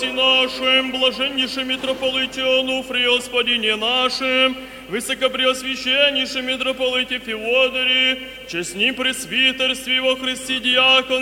нашим, блаженнейшем митрополите Онуфрии, Господине нашим, высокопреосвященнейшем митрополите Феодоре, честни пресвитерстве во Христе диакон,